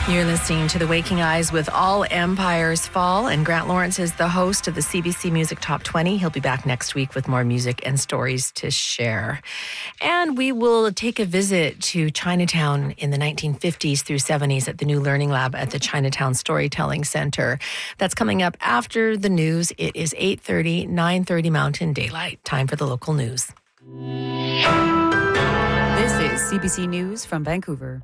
You're listening to The Waking Eyes with All Empires Fall, and Grant Lawrence is the host of the CBC Music Top 20. He'll be back next week with more music and stories to share. And we will take a visit to Chinatown in the 1950s through 70s at the new Learning Lab at the Chinatown Storytelling Center. That's coming up after the news. It is 8:30, 9:30 Mountain Daylight. Time for the local news. This is CBC News from Vancouver.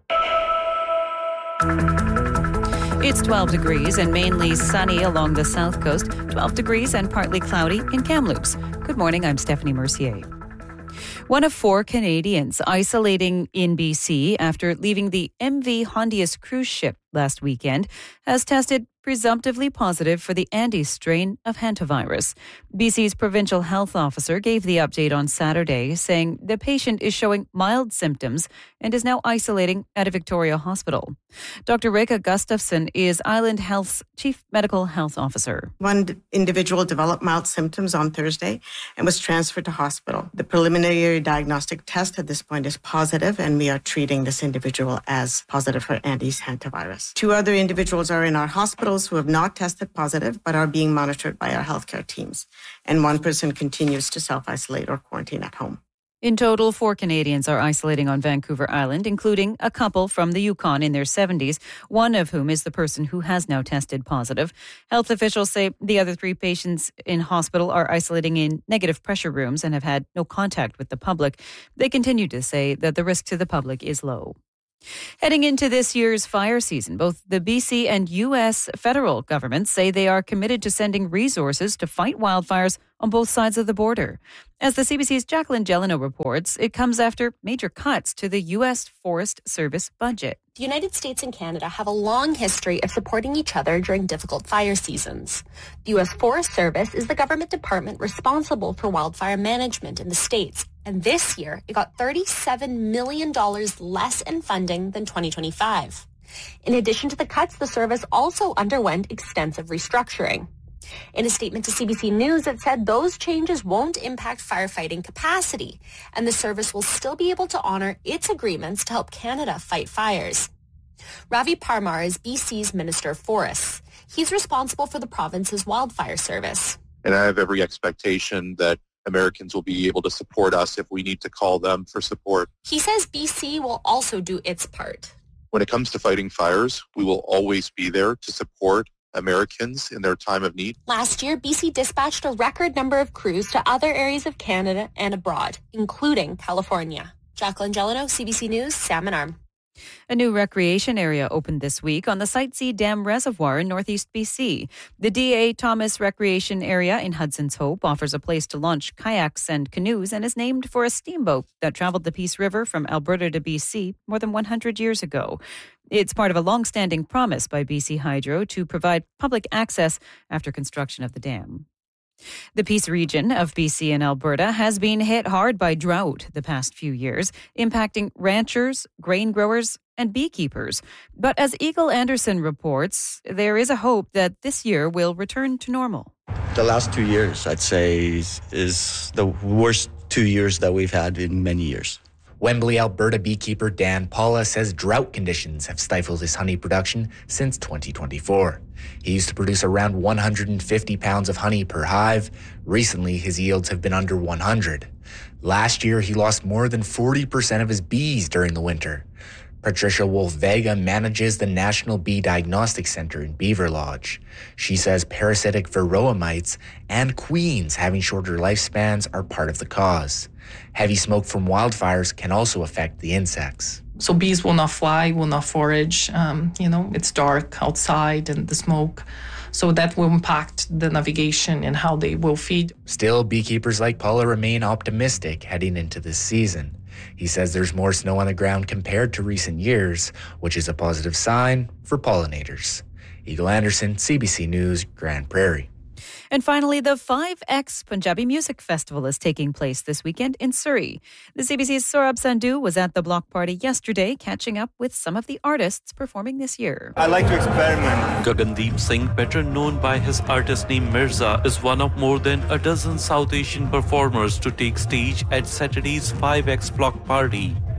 It's 12 degrees and mainly sunny along the south coast, 12 degrees and partly cloudy in Kamloops. Good morning, I'm Stephanie Mercier. One of 4 Canadians isolating in BC after leaving the MV Hondius cruise ship last weekend has tested presumptively positive for the Andes strain of hantavirus. BC's provincial health officer gave the update on Saturday, saying the patient is showing mild symptoms and is now isolating at a Victoria hospital. Dr. Reka Gustafson is Island Health's chief medical health officer. One individual developed mild symptoms on Thursday and was transferred to hospital. The preliminary diagnostic test at this point is positive, and we are treating this individual as positive for Andes hantavirus. 2 other individuals are in our hospitals who have not tested positive but are being monitored by our healthcare teams. And 1 person continues to self-isolate or quarantine at home. In total, 4 Canadians are isolating on Vancouver Island, including a couple from the Yukon in their 70s, one of whom is the person who has now tested positive. Health officials say the other 3 patients in hospital are isolating in negative pressure rooms and have had no contact with the public. They continue to say that the risk to the public is low. Heading into this year's fire season, both the BC and U.S. federal governments say they are committed to sending resources to fight wildfires on both sides of the border. As the CBC's Jacqueline Gelino reports, it comes after major cuts to the U.S. Forest Service budget. The United States and Canada have a long history of supporting each other during difficult fire seasons. The U.S. Forest Service is the government department responsible for wildfire management in the States. And this year, it got $37 million less in funding than 2025. In addition to the cuts, the service also underwent extensive restructuring. In a statement to CBC News, it said those changes won't impact firefighting capacity, and the service will still be able to honor its agreements to help Canada fight fires. Ravi Parmar is BC's Minister of Forests. He's responsible for the province's wildfire service. And I have every expectation that Americans will be able to support us if we need to call them for support. He says BC will also do its part. When it comes to fighting fires, we will always be there to support Americans in their time of need. Last year, BC dispatched a record number of crews to other areas of Canada and abroad, including California. Jacqueline Gelino, CBC News, Salmon Arm. A new recreation area opened this week on the Sightsee Dam Reservoir in northeast BC. The D.A. Thomas Recreation Area in Hudson's Hope offers a place to launch kayaks and canoes and is named for a steamboat that traveled the Peace River from Alberta to BC more than 100 years ago. It's part of a long-standing promise by BC Hydro to provide public access after construction of the dam. The Peace region of BC and Alberta has been hit hard by drought the past few years, impacting ranchers, grain growers, and beekeepers. But as Eagle Anderson reports, there is a hope that this year will return to normal. The last 2 years, I'd say, is the worst 2 years that we've had in many years. Wembley, Alberta beekeeper Dan Paula says drought conditions have stifled his honey production since 2024. He used to produce around 150 pounds of honey per hive. Recently, his yields have been under 100. Last year, he lost more than 40% of his bees during the winter. Patricia Wolf-Vega manages the National Bee Diagnostic Center in Beaver Lodge. She says parasitic varroa mites and queens having shorter lifespans are part of the cause. Heavy smoke from wildfires can also affect the insects. So bees will not fly, will not forage. It's dark outside and the smoke. So that will impact the navigation and how they will feed. Still, beekeepers like Paula remain optimistic heading into this season. He says there's more snow on the ground compared to recent years, which is a positive sign for pollinators. Eagle Anderson, CBC News, Grand Prairie. And finally, the 5X Punjabi Music Festival is taking place this weekend in Surrey. The CBC's Saurabh Sandhu was at the block party yesterday, catching up with some of the artists performing this year. I like to experiment. Gagandeep Singh, better known by his artist name Mirza, is one of more than a dozen South Asian performers to take stage at Saturday's 5X block party.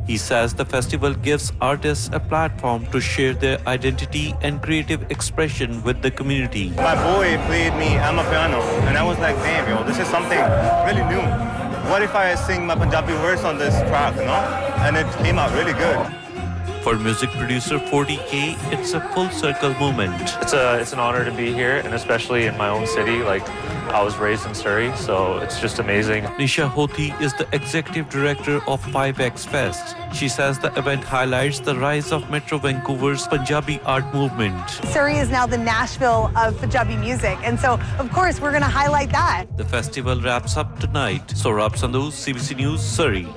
He says the festival gives artists a platform to share their identity and creative expression with the community. My boy played me Amapiano, and I was like, damn, yo, this is something really new. What if I sing my Punjabi verse on this track, And it came out really good. For music producer 40K, it's a full circle moment. It's an honor to be here, and especially in my own city. I was raised in Surrey, so it's just amazing. Nisha Hoti is the executive director of 5X Fest. She says the event highlights the rise of Metro Vancouver's Punjabi art movement. Surrey is now the Nashville of Punjabi music, and so, of course, we're going to highlight that. The festival wraps up tonight. Saurabh Sandhu, CBC News, Surrey.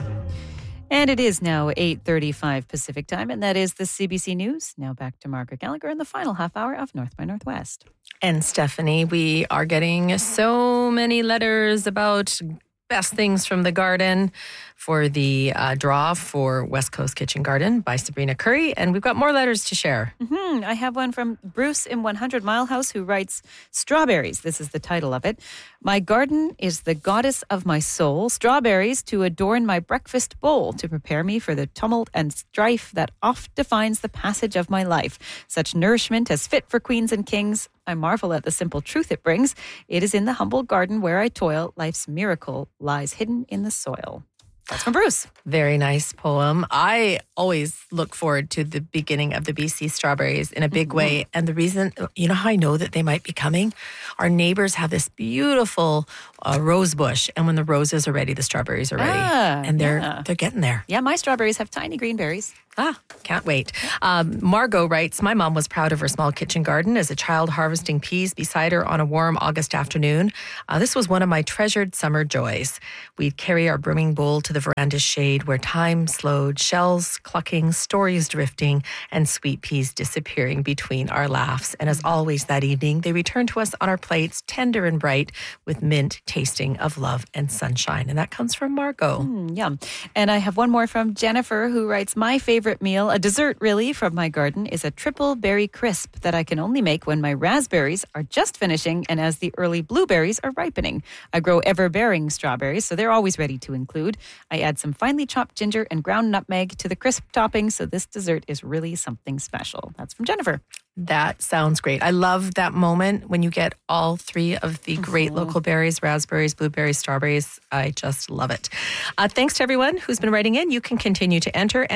And it is now 8:35 Pacific time, and that is the CBC News. Now back to Margaret Gallagher in the final half hour of North by Northwest. And Stephanie, we are getting so many letters about best things from the garden for the draw for West Coast Kitchen Garden by Sabrina Curry. And we've got more letters to share. I have one from Bruce in 100 Mile House who writes, Strawberries. This is the title of it. My garden is the goddess of my soul. Strawberries to adorn my breakfast bowl, to prepare me for the tumult and strife that oft defines the passage of my life. Such nourishment as fit for queens and kings. I marvel at the simple truth it brings. It is in the humble garden where I toil. Life's miracle lies hidden in the soil. That's from Bruce. Very nice poem. I always look forward to the beginning of the BC strawberries in a big way. And the reason, you know how I know that they might be coming? Our neighbors have this beautiful rose bush. And when the roses are ready, the strawberries are ready. And they're getting there. Yeah, my strawberries have tiny green berries. Can't wait. Margot writes, my mom was proud of her small kitchen garden as a child, harvesting peas beside her on a warm August afternoon. This was one of my treasured summer joys. We'd carry our brimming bowl to the veranda's shade where time slowed, shells clucking, stories drifting, and sweet peas disappearing between our laughs. And as always that evening, they returned to us on our plates, tender and bright, with mint tasting of love and sunshine. And that comes from Margot. Yum. And I have one more from Jennifer who writes, my favorite meal, a dessert really, from my garden is a triple berry crisp that I can only make when my raspberries are just finishing and as the early blueberries are ripening. I grow ever-bearing strawberries, so they're always ready to include. I add some finely chopped ginger and ground nutmeg to the crisp topping, so this dessert is really something special. That's from Jennifer. That sounds great. I love that moment when you get all three of the great local berries, raspberries, blueberries, strawberries. I just love it. Thanks to everyone who's been writing in. You can continue to enter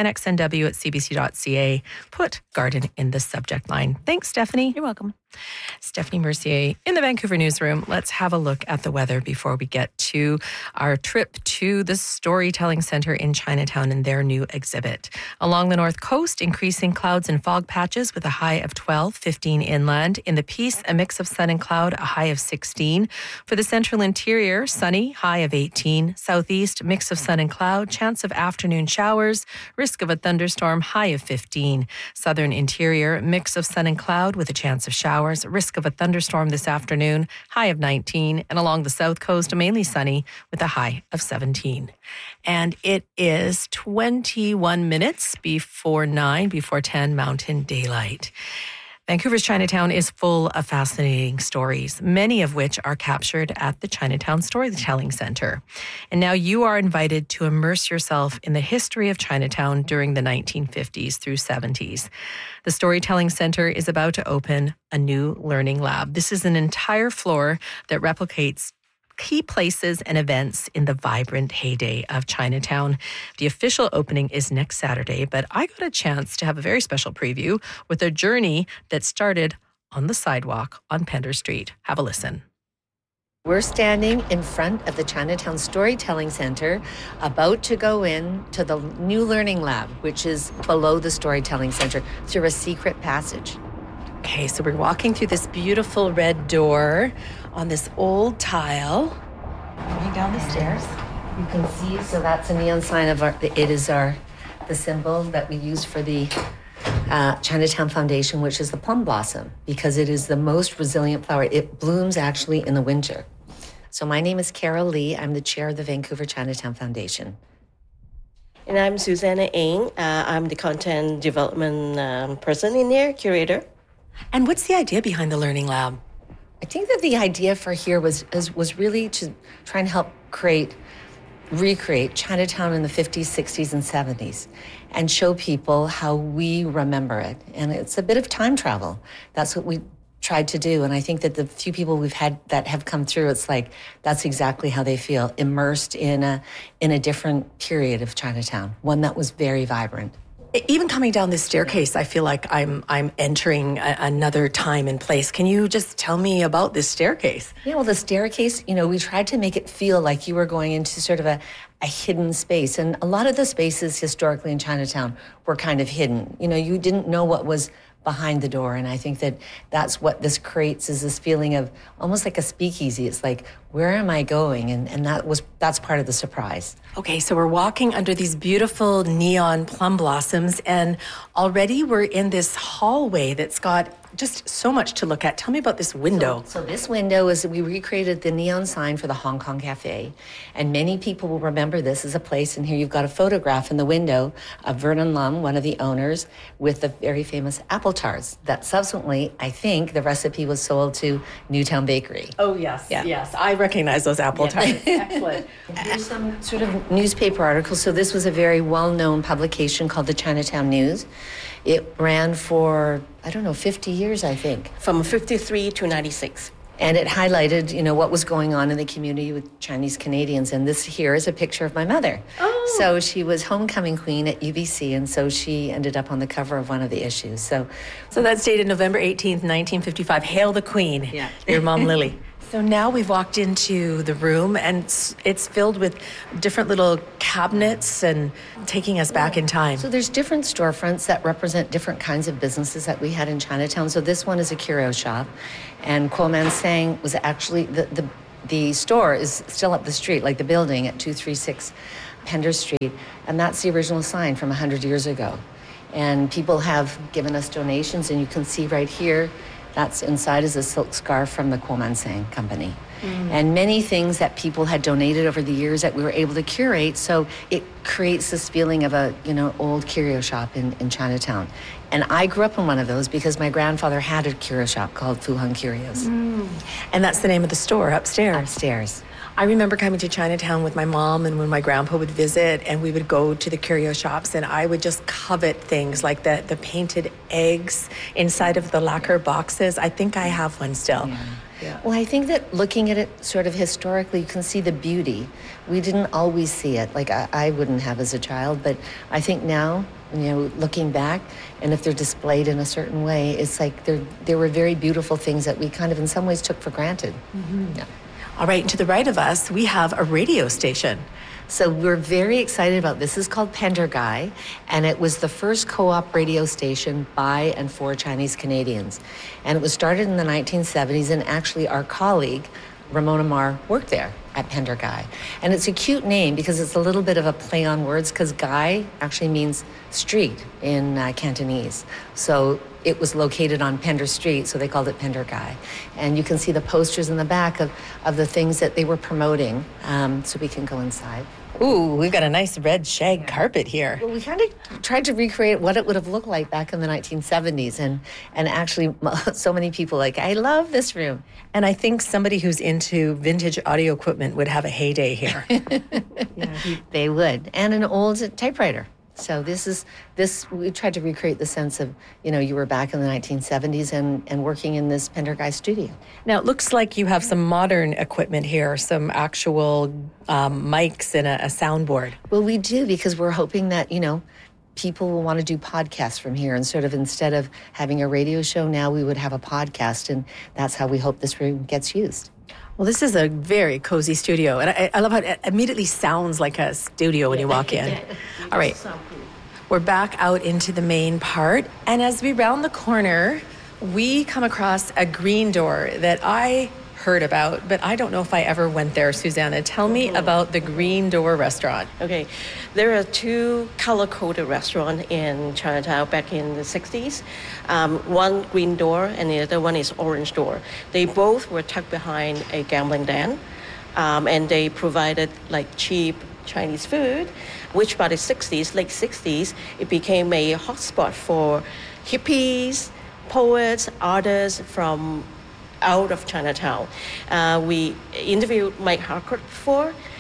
nxnw@cbc.ca. Put garden in the subject line. Thanks, Stephanie. You're welcome. Stephanie Mercier in the Vancouver newsroom. Let's have a look at the weather before we get to our trip to the Storytelling Center in Chinatown and their new exhibit. Along the north coast, increasing clouds and fog patches with a high of 12, 15 inland. In the Peace, a mix of sun and cloud, a high of 16. For the central interior, sunny, high of 18. Southeast, mix of sun and cloud, chance of afternoon showers, risk of a thunderstorm, high of 15. Southern interior, mix of sun and cloud with a chance of showers, risk of a thunderstorm this afternoon, high of 19. And along the south coast, mainly sunny with a high of 17. And it is 21 minutes before 9, before 10 Mountain Daylight. Vancouver's Chinatown is full of fascinating stories, many of which are captured at the Chinatown Storytelling Center. And now you are invited to immerse yourself in the history of Chinatown during the 1950s through 70s. The Storytelling Center is about to open a new learning lab. This is an entire floor that replicates key places and events in the vibrant heyday of Chinatown. The official opening is next Saturday, but I got a chance to have a very special preview with a journey that started on the sidewalk on Pender Street. Have a listen. We're standing in front of the Chinatown Storytelling Center, about to go in to the new learning lab, which is below the Storytelling Center, through a secret passage. Okay, so we're walking through this beautiful red door on this old tile. Going down the stairs. You can see, so that's a neon sign of the symbol that we use for the Chinatown Foundation, which is the plum blossom, because it is the most resilient flower. It blooms actually in the winter. So my name is Carol Lee. I'm the chair of the Vancouver Chinatown Foundation. And I'm Susanna Ng. I'm the content development person in there, curator. And what's the idea behind the Learning Lab? I think that the idea for here was really to try and help create recreate Chinatown in the 50s, 60s, and 70s and show people how we remember it. And it's a bit of time travel. That's what we tried to do. And I think that the few people we've had that have come through, it's like that's exactly how they feel, immersed in a different period of Chinatown, one that was very vibrant. Even coming down this staircase, I feel like I'm entering another time and place. Can you just tell me about this staircase? Yeah, well, the staircase, we tried to make it feel like you were going into sort of a hidden space. And a lot of the spaces historically in Chinatown were kind of hidden. You didn't know what was behind the door. And I think that that's what this creates, is this feeling of almost like a speakeasy. It's like, where am I going? And that's part of the surprise. Okay, so we're walking under these beautiful neon plum blossoms, and already we're in this hallway that's got just so much to look at. Tell me about this window. So this window is, we recreated the neon sign for the Hong Kong Cafe. And many people will remember this as a place. And here you've got a photograph in the window of Vernon Lum, one of the owners, with the very famous apple tarts that subsequently, I think, the recipe was sold to Newtown Bakery. Oh, yes. Yeah. Yes. I recognize those apple tarts. Excellent. Here's some sort of newspaper articles. So this was a very well-known publication called the Chinatown News. It ran for, 50 years, I think. From 53 to 96. And it highlighted, what was going on in the community with Chinese Canadians. And this here is a picture of my mother. Oh. So she was homecoming queen at UBC, and so she ended up on the cover of one of the issues. So that's dated November 18th, 1955. Hail the Queen. Yeah. Your mom, Lily. So now we've walked into the room, and it's filled with different little cabinets and taking us back in time. So there's different storefronts that represent different kinds of businesses that we had in Chinatown. So this one is a curio shop, and Kuo Man Sang was actually, the store is still up the street, like the building at 236 Pender Street, and that's the original sign from 100 years ago. And people have given us donations, and you can see right here, that's inside is a silk scarf from the Kuo Man Sang company. And many things that people had donated over the years that we were able to curate. So it creates this feeling of a, old curio shop in Chinatown. And I grew up in one of those because my grandfather had a curio shop called Fu Hung Curios. And that's the name of the store, upstairs? Upstairs. I remember coming to Chinatown with my mom, and when my grandpa would visit, and we would go to the curio shops, and I would just covet things like the painted eggs inside of the lacquer boxes. I think I have one still. Yeah. Well, I think that looking at it sort of historically, you can see the beauty. We didn't always see it, like I wouldn't have as a child, but I think now, looking back, and if they're displayed in a certain way, it's like there were very beautiful things that we kind of in some ways took for granted. Yeah. All right, and to the right of us, we have a radio station. So we're very excited about this. This is called Pendergai, and it was the first co-op radio station by and for Chinese Canadians. And it was started in the 1970s, and actually our colleague, Ramona Mar, worked there at Pendergai. And it's a cute name because it's a little bit of a play on words, because Gai actually means street in Cantonese. So it was located on Pender Street, so they called it Pendergai. And you can see the posters in the back of the things that they were promoting. So we can go inside. Ooh, we've got a nice red shag carpet here. Well, we kind of tried to recreate what it would have looked like back in the 1970s. And actually, so many people I love this room. And I think somebody who's into vintage audio equipment would have a heyday here. They would. And an old typewriter. So we tried to recreate the sense of, you were back in the 1970s and working in this Pendergai studio. Now, it looks like you have some modern equipment here, some actual mics and a soundboard. Well, we do, because we're hoping that, people will want to do podcasts from here. And sort of instead of having a radio show now, we would have a podcast. And that's how we hope this room gets used. Well, this is a very cozy studio, and I love how it immediately sounds like a studio when you walk in. All right, we're back out into the main part, and as we round the corner, we come across a green door that I heard about, but I don't know if I ever went there. Susanna, tell me about the Green Door restaurant. Okay, there are two color-coded restaurants in Chinatown back in the 60s. One Green Door and the other one is Orange Door. They both were tucked behind a gambling den, and they provided cheap Chinese food, which by the 60s, late 60s, it became a hotspot for hippies, poets, artists from out of Chinatown. We interviewed Mike Harcourt before.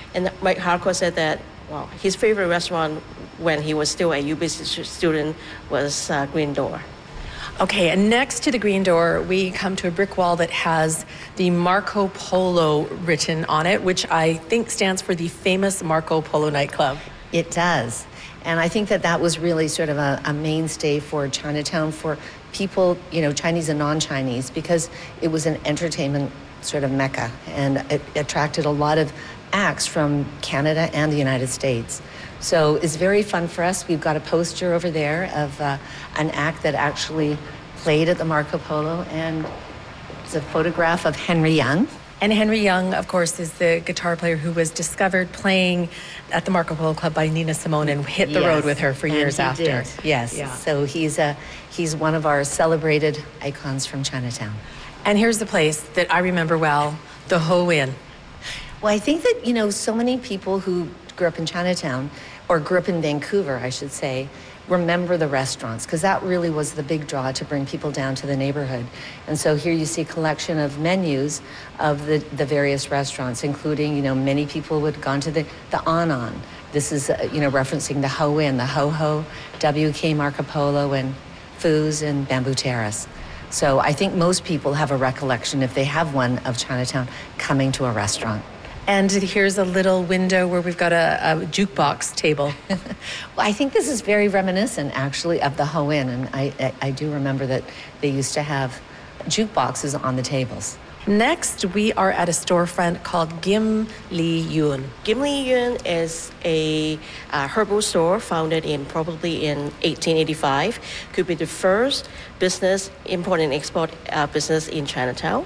And Mike Harcourt said that, well, his favorite restaurant when he was still a UBC student was Green Door. Okay, and next to the Green Door, we come to a brick wall that has the Marco Polo written on it, which I think stands for the famous Marco Polo nightclub. It does. And I think that that was really sort of a mainstay for Chinatown for people, Chinese and non-Chinese, because it was an entertainment sort of mecca, and it attracted a lot of acts from Canada and the United States. So it's very fun for us. We've got a poster over there of an act that actually played at the Marco Polo, and it's a photograph of Henry Young. And Henry Young, of course, is the guitar player who was discovered playing at the Marco Polo Club by Nina Simone and hit the road with her for years after. Did. Yes. Yeah. So he's one of our celebrated icons from Chinatown. And here's the place that I remember well, the Ho Inn. Well, I think that, so many people who grew up in Chinatown, or grew up in Vancouver, I should say, remember the restaurants, because that really was the big draw to bring people down to the neighborhood. And so here you see a collection of menus of the various restaurants, including, many people would have gone to the Anan. This is, referencing the Ho Inn, the Ho Ho, WK Marco Polo, and Foos and Bamboo Terrace. So I think most people have a recollection, if they have one, of Chinatown coming to a restaurant. And here's a little window where we've got a jukebox table. Well, I think this is very reminiscent, actually, of the Ho Inn. And I do remember that they used to have jukeboxes on the tables. Next, we are at a storefront called Gim Li Yun. Gim Li Yun is a herbal store founded probably in 1885. Could be the first business, import and export business in Chinatown.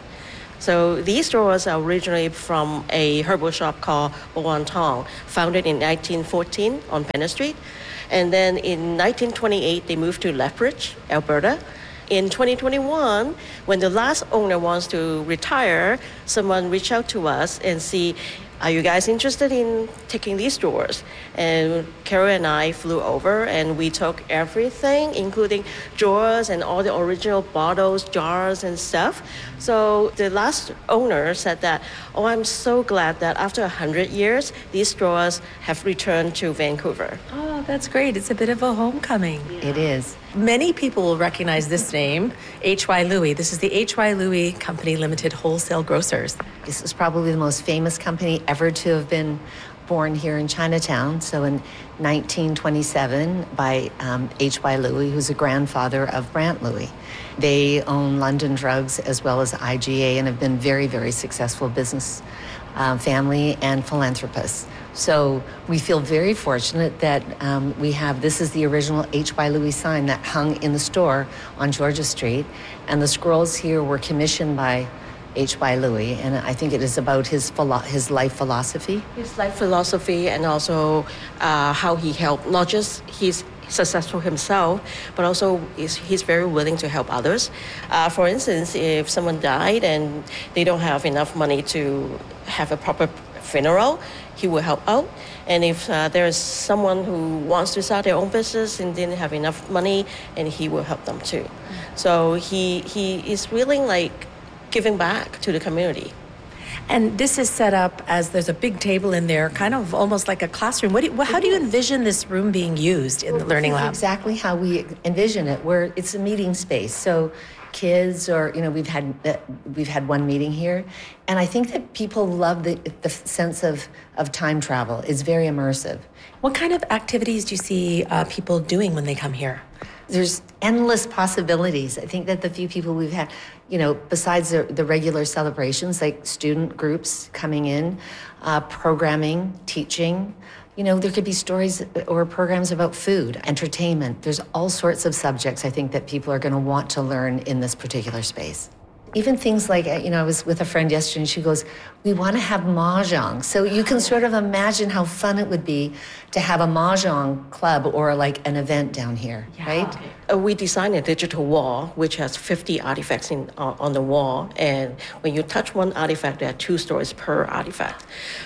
So these stores are originally from a herbal shop called Wan Tong, founded in 1914 on Penn Street. And then in 1928, they moved to Lethbridge, Alberta. In 2021, when the last owner wants to retire, someone reached out to us and see, are you guys interested in taking these stores? And Carol and I flew over and we took everything, including drawers and all the original bottles, jars and stuff. So the last owner said that, I'm so glad that after 100 years, these drawers have returned to Vancouver. Oh, that's great. It's a bit of a homecoming. Yeah. It is. Many people will recognize this name, H.Y. Louis. This is the H.Y. Louis Company Limited Wholesale Grocers. This is probably the most famous company ever to have been born here in Chinatown. So in 1927 by H.Y. Louis, who's a grandfather of Brant Louis. They own London Drugs as well as IGA and have been very, very successful business family and philanthropists. So we feel very fortunate that this is the original H.Y. Louis sign that hung in the store on Georgia Street. And the scrolls here were commissioned by H.Y. Louis, and I think it is about his life philosophy. His life philosophy, and also how he helped, not just he's successful himself, but also he's very willing to help others. For instance, if someone died and they don't have enough money to have a proper funeral, he will help out. And if there is someone who wants to start their own business and didn't have enough money, and he will help them too. So he is really giving back to the community. And this is set up as there's a big table in there, kind of almost like a classroom. How do you envision this room being used in the Learning Lab? Exactly how we envision it, where it's a meeting space. So kids, or we've had one meeting here, and I think that people love the sense of time travel. It's very immersive. What kind of activities do you see people doing when they come here? There's endless possibilities. I think that the few people we've had, besides the regular celebrations, like student groups coming in, programming, teaching, there could be stories or programs about food, entertainment. There's all sorts of subjects I think that people are going to want to learn in this particular space. Even things like, I was with a friend yesterday and she goes, we want to have mahjong. So you can sort of imagine how fun it would be to have a mahjong club or an event down here, right? We designed a digital wall, which has 50 artifacts on the wall. And when you touch one artifact, there are 2 stories per artifact.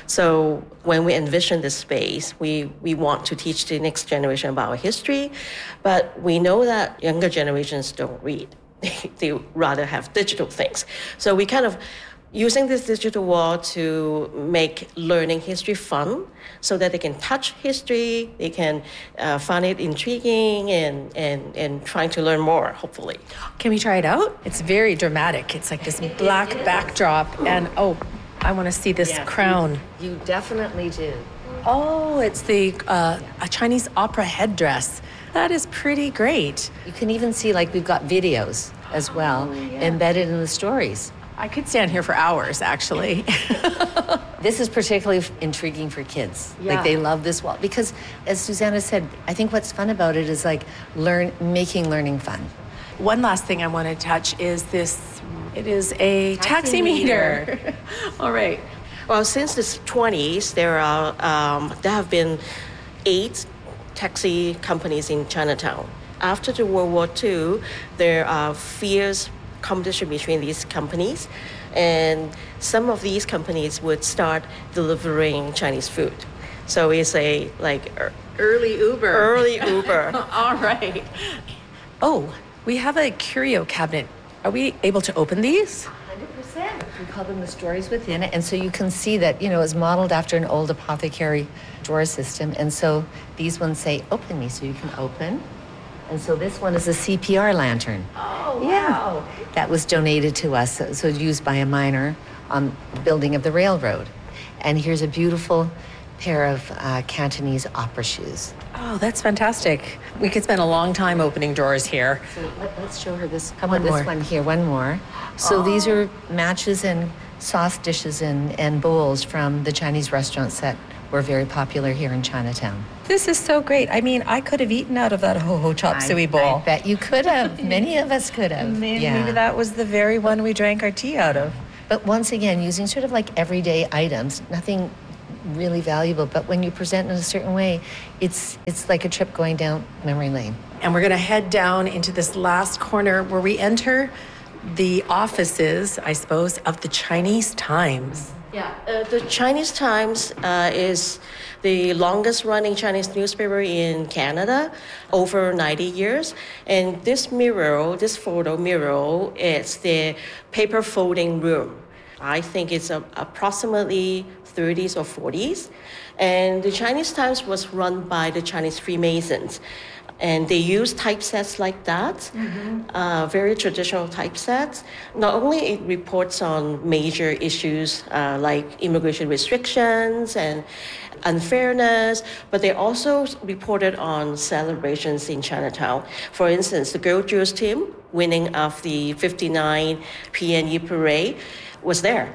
So when we envision this space, we want to teach the next generation about our history. But we know that younger generations don't read. They rather have digital things. So we kind of, using this digital wall to make learning history fun so that they can touch history, they can find it intriguing and trying to learn more, hopefully. Can we try it out? It's very dramatic. It's like this black backdrop and, I want to see this crown. You definitely do. Oh, it's a Chinese opera headdress. That is pretty great. You can even see, like, we've got videos as well embedded in the stories. I could stand here for hours, actually. This is particularly intriguing for kids. Yeah. Like, they love this wall. Because, as Susanna said, I think what's fun about it is, like, making learning fun. One last thing I want to touch is this. It is a taximeter. All right. Well, since the 20s, there have been 8 taxi companies in Chinatown. After the World War II, there are fierce competition between these companies, and some of these companies would start delivering Chinese food. So it's a early Uber. Early Uber. All right. Oh, we have a curio cabinet. Are we able to open these? 100%. We call them the stories within it. And so you can see that, it's modeled after an old apothecary drawer system. And so these ones say, open me, so you can open. And so this one is a CPR lantern. Oh, wow. Yeah. That was donated to us, so used by a miner on the building of the railroad. And here's a beautiful pair of Cantonese opera shoes. Oh, that's fantastic. We could spend a long time opening drawers here. So let's show her this. How about this one here? One more. So these are matches and sauce dishes and bowls from the Chinese restaurants that were very popular here in Chinatown. This is so great. I mean, I could have eaten out of that ho-ho chop suey bowl. I bet you could have. Many of us could have. Maybe that was the very one we drank our tea out of. But once again, using sort of like everyday items, nothing really valuable, but when you present in a certain way, it's like a trip going down memory lane. And we're going to head down into this last corner where we enter the offices, I suppose, of the Chinese Times. Yeah, the Chinese Times is the longest running Chinese newspaper in Canada, over 90 years. And this photo mural, is the paper folding room. I think it's approximately 30s or 40s. And the Chinese Times was run by the Chinese Freemasons. And they use typesets like that, very traditional typesets. Not only it reports on major issues like immigration restrictions and unfairness, but they also reported on celebrations in Chinatown. For instance, the Girl Jewish team winning of the 59 PNE parade was there.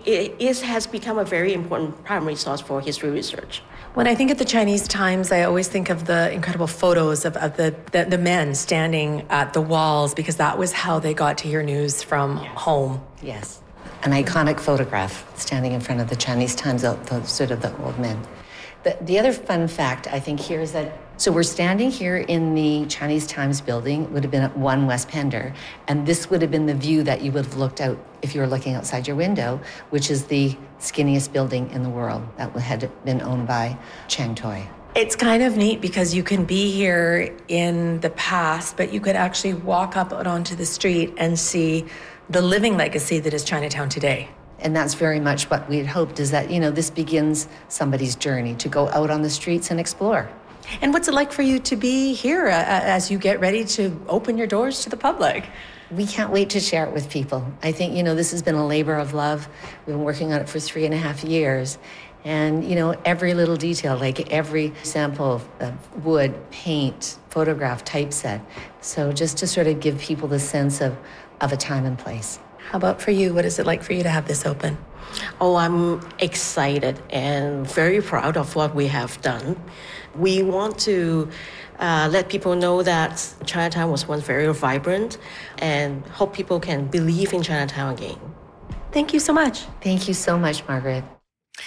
It has become a very important primary source for history research. When I think of the Chinese Times, I always think of the incredible photos of the men standing at the walls, because that was how they got to hear news from home. Yes. An iconic photograph standing in front of the Chinese Times, sort of the old men. The other fun fact, I think, here is that, so we're standing here in the Chinese Times building. It would have been at 1 West Pender, and this would have been the view that you would have looked out if you were looking outside your window, which is the skinniest building in the world that had been owned by Chang Toi. It's kind of neat because you can be here in the past, but you could actually walk up and onto the street and see the living legacy that is Chinatown today. And that's very much what we had hoped, is that, this begins somebody's journey to go out on the streets and explore. And what's it like for you to be here as you get ready to open your doors to the public? We can't wait to share it with people. I think, this has been a labor of love. We've been working on it for 3.5 years. And, every little detail, like every sample of wood, paint, photograph, typeset. So just to sort of give people the sense of a time and place. How about for you? What is it like for you to have this open? Oh, I'm excited and very proud of what we have done. We want to let people know that Chinatown was once very vibrant, and hope people can believe in Chinatown again. Thank you so much. Thank you so much, Margaret.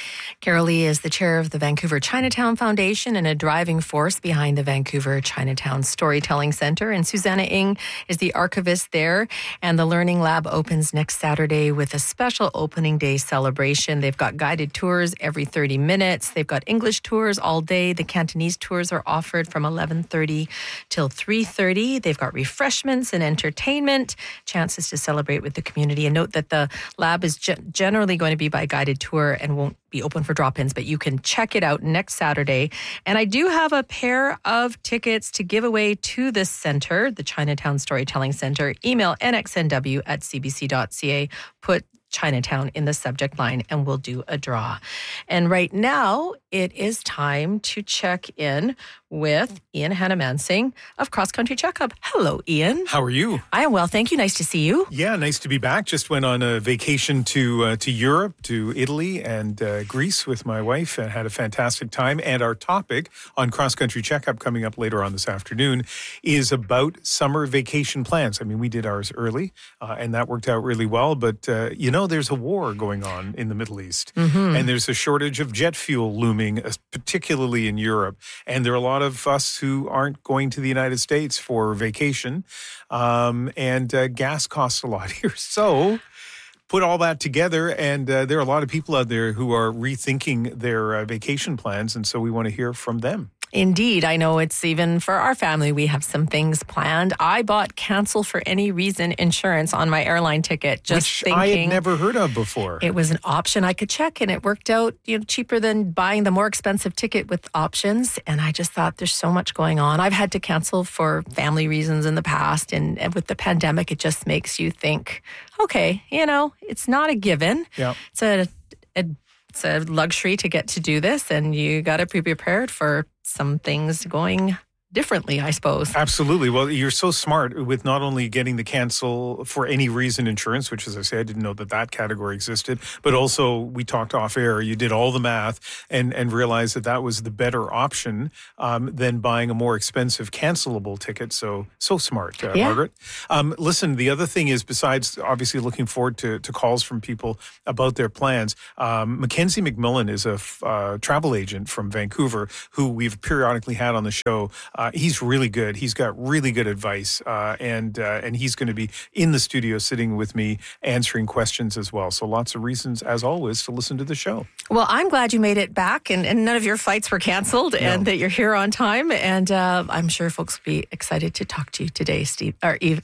Carol Lee is the chair of the Vancouver Chinatown Foundation and a driving force behind the Vancouver Chinatown Storytelling Centre. And Susanna Ng is the archivist there. And the Learning Lab opens next Saturday with a special opening day celebration. They've got guided tours every 30 minutes. They've got English tours all day. The Cantonese tours are offered from 11:30 till 3:30. They've got refreshments and entertainment, chances to celebrate with the community. And note that the lab is generally going to be by guided tour and won't be open for drop-ins, but you can check it out next Saturday. And I do have a pair of tickets to give away to this center, the Chinatown Storytelling Center. Email nxnw@cbc.ca. Put Chinatown in the subject line and we'll do a draw. And right now it is time to check in with Ian Hannah-Mansing of Cross Country Checkup. Hello, Ian. How are you? I am well, thank you. Nice to see you. Yeah, nice to be back. Just went on a vacation to Europe, to Italy and Greece with my wife and had a fantastic time. And our topic on Cross Country Checkup coming up later on this afternoon is about summer vacation plans. I mean, we did ours early and that worked out really well. But, there's a war going on in the Middle East and there's a shortage of jet fuel looming, particularly in Europe. And there are a lot of us who aren't going to the United States for vacation and gas costs a lot here. So put all that together and there are a lot of people out there who are rethinking their vacation plans. And so we want to hear from them. Indeed. I know it's even for our family, we have some things planned. I bought cancel for any reason insurance on my airline ticket. Which I had never heard of before. It was an option I could check and it worked out cheaper than buying the more expensive ticket with options. And I just thought there's so much going on. I've had to cancel for family reasons in the past. And with the pandemic, it just makes you think, okay, it's not a given. Yeah. It's a luxury to get to do this, and you got to be prepared for some things going differently, I suppose. Absolutely. Well, you're so smart with not only getting the cancel for any reason insurance, which, as I say, I didn't know that category existed, but also we talked off air. You did all the math and realized that was the better option than buying a more expensive cancelable ticket. So smart, Margaret. Listen, the other thing is, besides obviously looking forward to calls from people about their plans, Mackenzie McMillan is a travel agent from Vancouver who we've periodically had on the show. He's really good. He's got really good advice, and he's going to be in the studio sitting with me answering questions as well. So lots of reasons, as always, to listen to the show. Well, I'm glad you made it back and none of your flights were canceled and that you're here on time. And I'm sure folks will be excited to talk to you today, Steve, or Ian.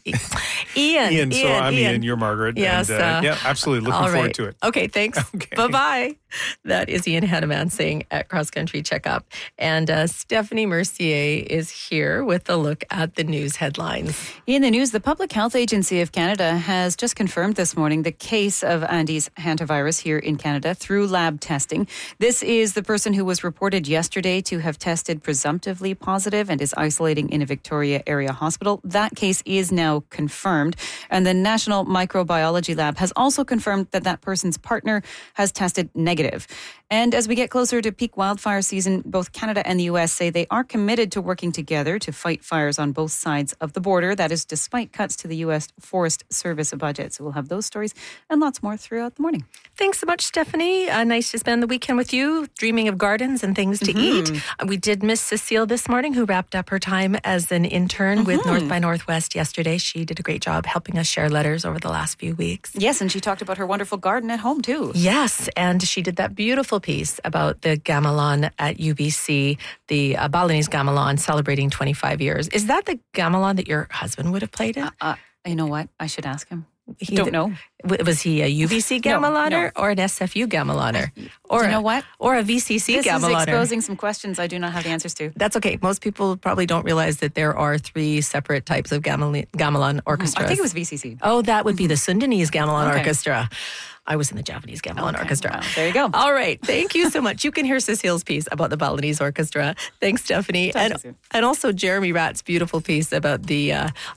Ian. So I'm Ian, you're Margaret. Yes. And, absolutely. Looking forward to it. Okay, thanks. Okay. Bye-bye. That is Ian Hannah-Mansing at Cross Country Checkup. And Stephanie Mercier is here with a look at the news headlines. In the news, the Public Health Agency of Canada has just confirmed this morning the case of Andes hantavirus here in Canada through lab testing. This is the person who was reported yesterday to have tested presumptively positive and is isolating in a Victoria area hospital. That case is now confirmed. And the National Microbiology Lab has also confirmed that person's partner has tested negative. And as we get closer to peak wildfire season, both Canada and the U.S. say they are committed to working together to fight fires on both sides of the border. That is despite cuts to the U.S. Forest Service budget. So we'll have those stories and lots more throughout the morning. Thanks so much, Stephanie. Nice to spend the weekend with you, dreaming of gardens and things to eat. We did miss Cecile this morning, who wrapped up her time as an intern with North by Northwest yesterday. She did a great job helping us share letters over the last few weeks. Yes, and she talked about her wonderful garden at home, too. Yes, and she did that beautiful piece about the gamelan at UBC, the Balinese gamelan celebrating 25 years. Is that the gamelan that your husband would have played in? You know what? I should ask him. Don't know. Was he a UBC gamelaner or an SFU gamelaner? Or you know what? Or a VCC gamelaner? This is exposing some questions I do not have the answers to. That's okay. Most people probably don't realize that there are 3 separate types of gamelan orchestras. I think it was VCC. Oh, that would be the Sundanese gamelan orchestra. I was in the Japanese gamelan orchestra. Well, there you go. All right. Thank you so much. You can hear Cecile's piece about the Balinese orchestra. Thanks, Stephanie. And also Jeremy Ratt's beautiful piece about the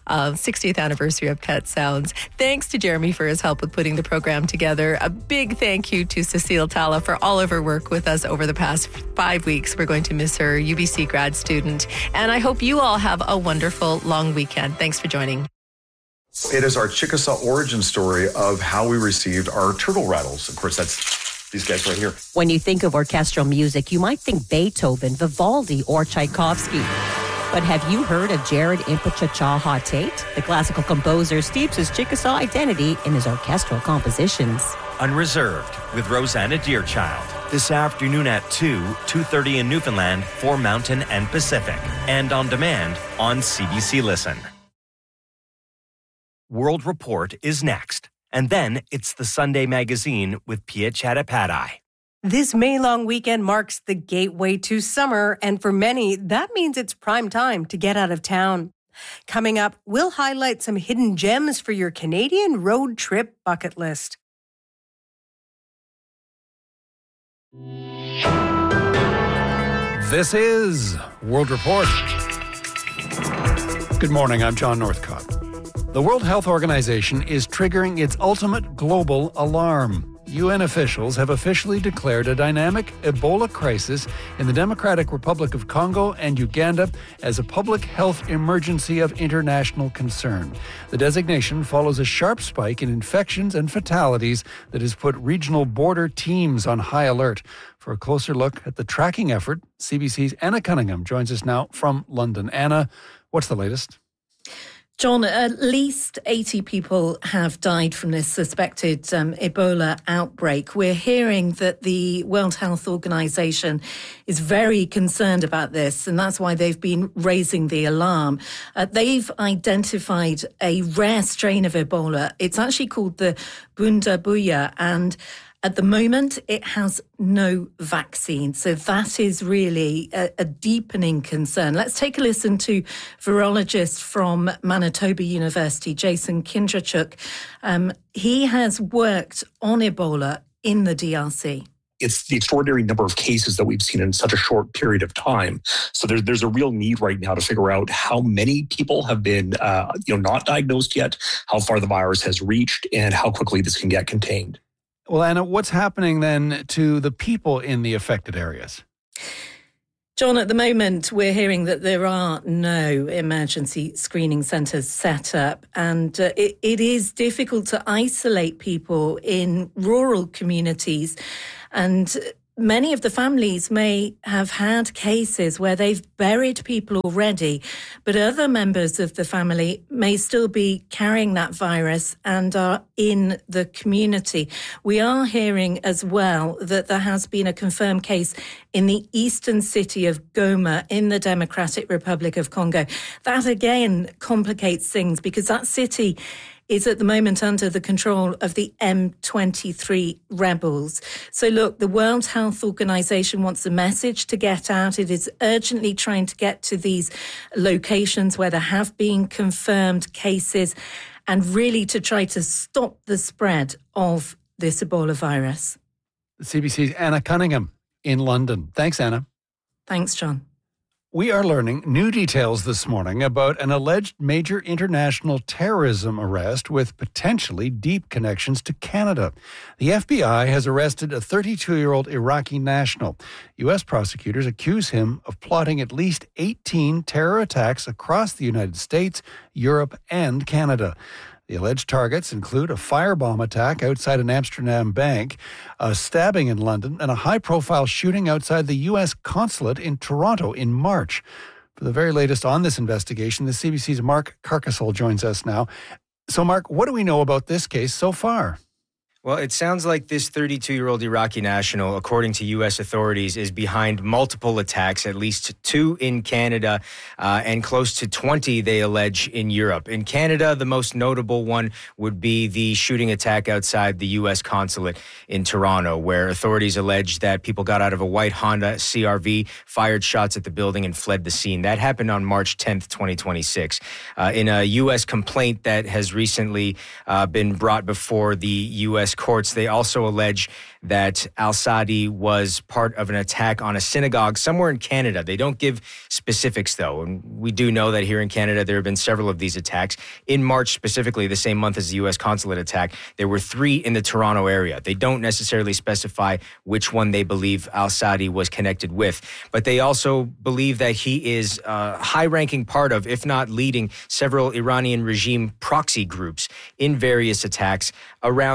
60th anniversary of Pet Sounds. Thanks to Jeremy for his help with putting the program together. A big thank you to Cecile Talla for all of her work with us over the past 5 weeks. We're going to miss her, UBC grad student. And I hope you all have a wonderful long weekend. Thanks for joining. It is our Chickasaw origin story of how we received our turtle rattles. Of course, that's these guys right here. When you think of orchestral music, you might think Beethoven, Vivaldi, or Tchaikovsky. But have you heard of Jared Impa Tate? The classical composer steeps his Chickasaw identity in his orchestral compositions. Unreserved with Rosanna Deerchild. This afternoon at 2:30 in Newfoundland for Mountain and Pacific. And on demand on CBC Listen. World Report is next. And then it's the Sunday Magazine with Pia Chattopadhyay. This May-long weekend marks the gateway to summer, and for many, that means it's prime time to get out of town. Coming up, we'll highlight some hidden gems for your Canadian road trip bucket list. This is World Report. Good morning, I'm John Northcott. The World Health Organization is triggering its ultimate global alarm. UN officials have officially declared a dynamic Ebola crisis in the Democratic Republic of Congo and Uganda as a public health emergency of international concern. The designation follows a sharp spike in infections and fatalities that has put regional border teams on high alert. For a closer look at the tracking effort, CBC's Anna Cunningham joins us now from London. Anna, what's the latest? John, at least 80 people have died from this suspected Ebola outbreak. We're hearing that the World Health Organization is very concerned about this, and that's why they've been raising the alarm. They've identified a rare strain of Ebola. It's actually called the Bundabuya, and at the moment, it has no vaccine. So that is really a deepening concern. Let's take a listen to virologist from Manitoba University, Jason Kindrachuk. He has worked on Ebola in the DRC. It's the extraordinary number of cases that we've seen in such a short period of time. So there's a real need right now to figure out how many people have been not diagnosed yet, how far the virus has reached, and how quickly this can get contained. Well, Anna, what's happening then to the people in the affected areas? John, at the moment, we're hearing that there are no emergency screening centres set up, and it is difficult to isolate people in rural communities. And many of the families may have had cases where they've buried people already, but other members of the family may still be carrying that virus and are in the community. We are hearing as well that there has been a confirmed case in the eastern city of Goma in the Democratic Republic of Congo. That again complicates things because that city is at the moment under the control of the M23 rebels. So look, the World Health Organization wants a message to get out. It is urgently trying to get to these locations where there have been confirmed cases and really to try to stop the spread of this Ebola virus. The CBC's Anna Cunningham in London. Thanks, Anna. Thanks, John. We are learning new details this morning about an alleged major international terrorism arrest with potentially deep connections to Canada. The FBI has arrested a 32-year-old Iraqi national. U.S. prosecutors accuse him of plotting at least 18 terror attacks across the United States, Europe, and Canada. The alleged targets include a firebomb attack outside an Amsterdam bank, a stabbing in London, and a high-profile shooting outside the U.S. consulate in Toronto in March. For the very latest on this investigation, the CBC's Mark Carcassole joins us now. So, Mark, what do we know about this case so far? Well, it sounds like this 32-year-old Iraqi national, according to U.S. authorities, is behind multiple attacks, at least 2 in Canada and close to 20, they allege, in Europe. In Canada, the most notable one would be the shooting attack outside the U.S. consulate in Toronto, where authorities allege that people got out of a white Honda CR-V, fired shots at the building, and fled the scene. That happened on March 10th, 2026. In a U.S. complaint that has recently been brought before the U.S. courts, they also allege that al-Sadi was part of an attack on a synagogue somewhere in Canada. They don't give specifics, though. And we do know that here in Canada, there have been several of these attacks. In March, specifically, the same month as the U.S. consulate attack, there were 3 in the Toronto area. They don't necessarily specify which one they believe al-Sadi was connected with. But they also believe that he is a high-ranking part of, if not leading, several Iranian regime proxy groups in various attacks around the world.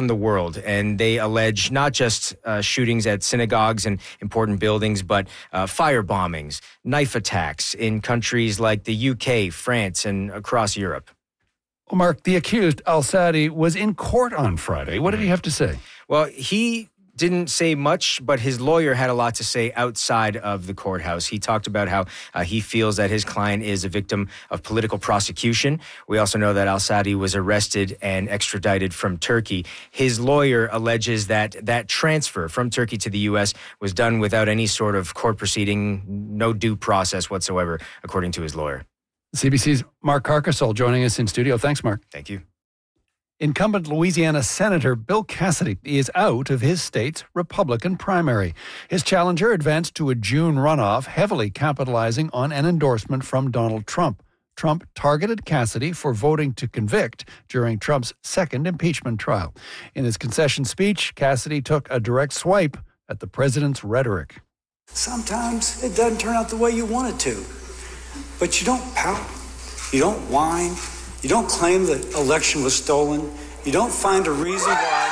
world. And they allege not just shootings at synagogues and important buildings, but fire bombings, knife attacks in countries like the UK, France, and across Europe. Well, Mark, the accused, Al-Sadi, was in court on Friday. What did he have to say? Well, he didn't say much, but his lawyer had a lot to say outside of the courthouse. He talked about how he feels that his client is a victim of political prosecution. We also know that Al-Sadi was arrested and extradited from Turkey. His lawyer alleges that that transfer from Turkey to the U.S. was done without any sort of court proceeding, no due process whatsoever, according to his lawyer. CBC's Mark Carcasole joining us in studio. Thanks, Mark. Thank you. Incumbent Louisiana Senator Bill Cassidy is out of his state's Republican primary. His challenger advanced to a June runoff, heavily capitalizing on an endorsement from Donald Trump. Trump targeted Cassidy for voting to convict during Trump's second impeachment trial. In his concession speech, Cassidy took a direct swipe at the president's rhetoric. Sometimes it doesn't turn out the way you want it to, but you don't pout, you don't whine. You don't claim the election was stolen. You don't find a reason why.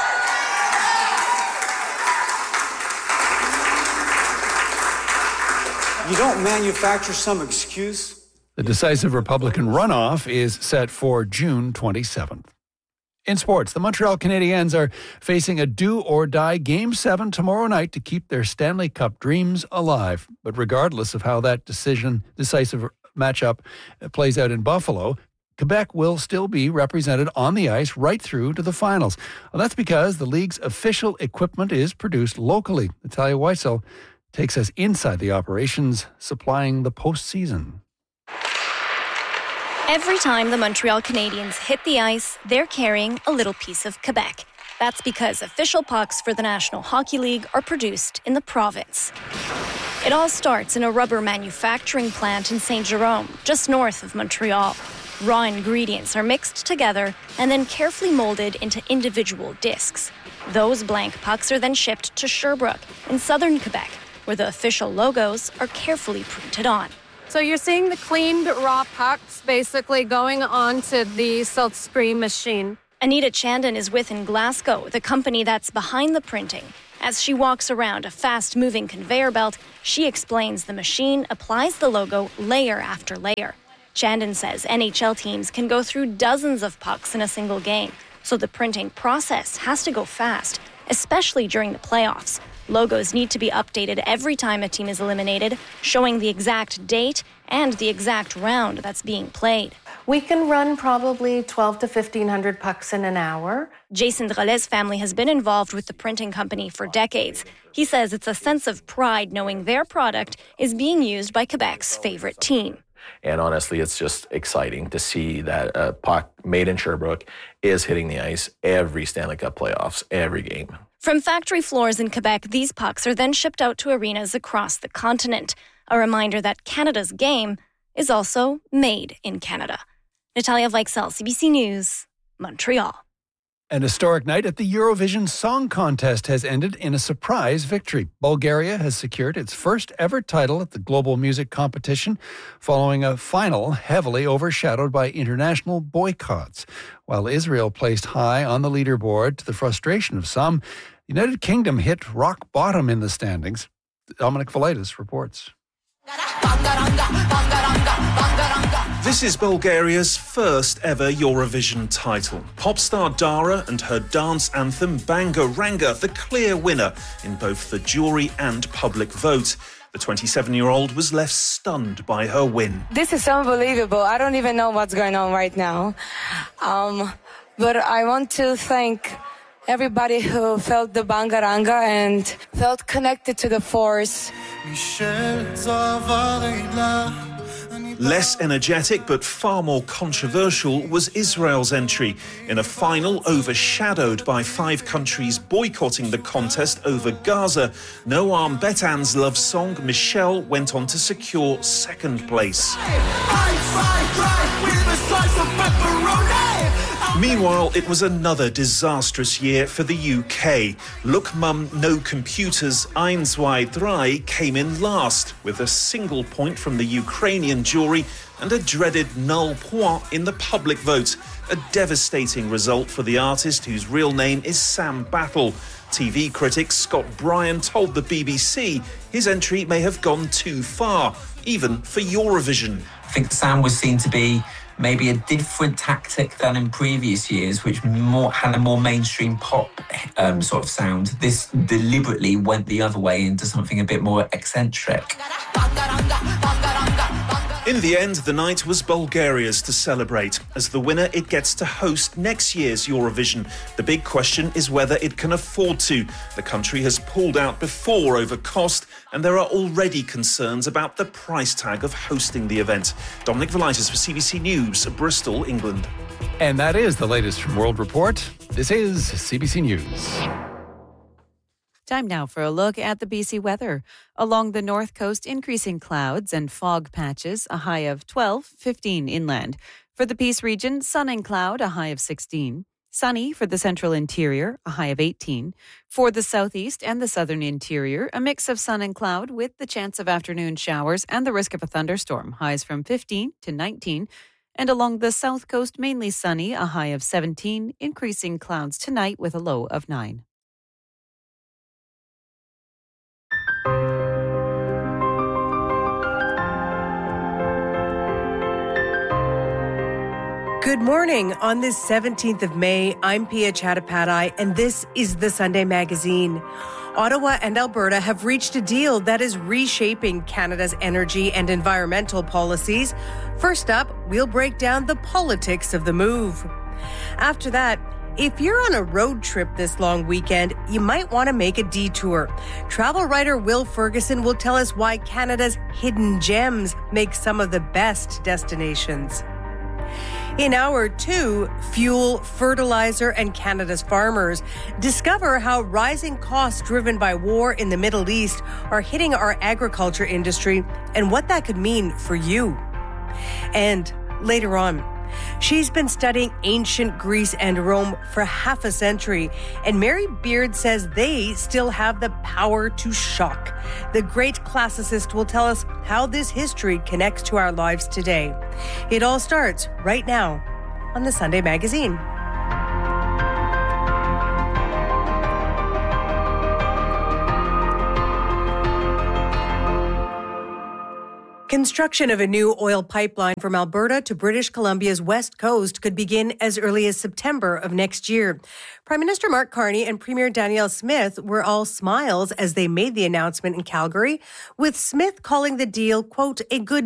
You don't manufacture some excuse. The decisive Republican runoff is set for June 27th. In sports, the Montreal Canadiens are facing a do-or-die Game 7 tomorrow night to keep their Stanley Cup dreams alive. But regardless of how that decisive matchup plays out in Buffalo, Quebec will still be represented on the ice right through to the finals. Well, that's because the league's official equipment is produced locally. Natalia Weissel takes us inside the operations supplying the postseason. Every time the Montreal Canadiens hit the ice, they're carrying a little piece of Quebec. That's because official pucks for the National Hockey League are produced in the province. It all starts in a rubber manufacturing plant in Saint-Jérôme, just north of Montreal. Raw ingredients are mixed together and then carefully molded into individual discs. Those blank pucks are then shipped to Sherbrooke in southern Quebec, where the official logos are carefully printed on. So you're seeing the cleaned raw pucks basically going onto the silkscreen machine. Anita Chandon is with in Glasgow, the company that's behind the printing. As she walks around a fast-moving conveyor belt, she explains the machine applies the logo layer after layer. Chandon says NHL teams can go through dozens of pucks in a single game, so the printing process has to go fast, especially during the playoffs. Logos need to be updated every time a team is eliminated, showing the exact date and the exact round that's being played. We can run probably 12 to 1,500 pucks in an hour. Jason Drolet's family has been involved with the printing company for decades. He says it's a sense of pride knowing their product is being used by Quebec's favorite team. And honestly, it's just exciting to see that a puck made in Sherbrooke is hitting the ice every Stanley Cup playoffs, every game. From factory floors in Quebec, these pucks are then shipped out to arenas across the continent. A reminder that Canada's game is also made in Canada. Natalia Weichsel, CBC News, Montreal. An historic night at the Eurovision Song Contest has ended in a surprise victory. Bulgaria has secured its first ever title at the global music competition following a final heavily overshadowed by international boycotts. While Israel placed high on the leaderboard to the frustration of some, the United Kingdom hit rock bottom in the standings. Dominic Valitis reports. This is Bulgaria's first ever Eurovision title. Pop star Dara and her dance anthem Banga Ranga, the clear winner in both the jury and public vote. The 27-year-old was left stunned by her win. This is unbelievable. I don't even know what's going on right now. But I want to thank everybody who felt the Banga Ranga and felt connected to the force. Less energetic but far more controversial was Israel's entry in a final overshadowed by 5 countries boycotting the contest over Gaza. Noam Betan's love song Michelle went on to secure second place. Meanwhile, it was another disastrous year for the UK. Look Mum, No Computers, 1, 2, 3 came in last, with a single point from the Ukrainian jury and a dreaded null point in the public vote. A devastating result for the artist whose real name is Sam Battle. TV critic Scott Bryan told the BBC his entry may have gone too far, even for Eurovision. I think Sam was seen to be maybe a different tactic than in previous years, which had a more mainstream pop sort of sound. This deliberately went the other way into something a bit more eccentric. In the end, the night was Bulgaria's to celebrate. As the winner, it gets to host next year's Eurovision. The big question is whether it can afford to. The country has pulled out before over cost, and there are already concerns about the price tag of hosting the event. Dominic Velitis for CBC News, Bristol, England. And that is the latest from World Report. This is CBC News. Time now for a look at the BC weather. Along the north coast, increasing clouds and fog patches, a high of 12, 15 inland. For the Peace region, sun and cloud, a high of 16. Sunny for the central interior, a high of 18. For the southeast and the southern interior, a mix of sun and cloud with the chance of afternoon showers and the risk of a thunderstorm, highs from 15 to 19. And along the south coast, mainly sunny, a high of 17. Increasing clouds tonight with a low of 9. Good morning. On this 17th of May, I'm Pia Chattopadhyay, and this is the Sunday Magazine. Ottawa and Alberta have reached a deal that is reshaping Canada's energy and environmental policies. First up, we'll break down the politics of the move. After that, if you're on a road trip this long weekend, you might want to make a detour. Travel writer Will Ferguson will tell us why Canada's hidden gems make some of the best destinations. In Hour 2, fuel, fertilizer, and Canada's farmers discover how rising costs driven by war in the Middle East are hitting our agriculture industry and what that could mean for you. And later on, she's been studying ancient Greece and Rome for half a century, and Mary Beard says they still have the power to shock. The great classicist will tell us how this history connects to our lives today. It all starts right now on the Sunday Magazine. Construction of a new oil pipeline from Alberta to British Columbia's west coast could begin as early as September of next year. Prime Minister Mark Carney and Premier Danielle Smith were all smiles as they made the announcement in Calgary, with Smith calling the deal, quote, a good